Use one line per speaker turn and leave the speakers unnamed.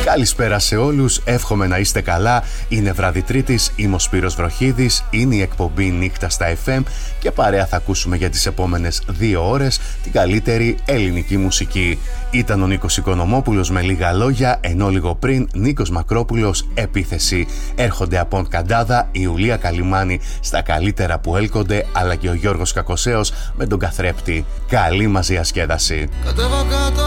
Καλησπέρα σε όλους, εύχομαι να είστε καλά. Είναι βράδυ Τρίτης, είμαι ο Σπύρος Βροχίδης, είναι η εκπομπή Νύχτα στα FM και παρέα θα ακούσουμε για τις επόμενες 2 ώρες την καλύτερη ελληνική μουσική. Ήταν ο Νίκος Οικονομόπουλος με λίγα λόγια, ενώ λίγο πριν Νίκος Μακρόπουλος Επίθεση. Έρχονται από Καντάδα η Ιουλία Καλιμάνη στα καλύτερα που έλκονται, αλλά και ο Γιώργος Κακοσέος με τον Καθρέπτη. Καλή μας διασκέδαση.